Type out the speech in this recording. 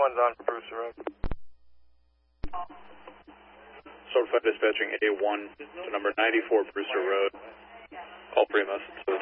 A1's on Brewster Road. Certified dispatching A1 to number 94 Brewster Road. Call Primus.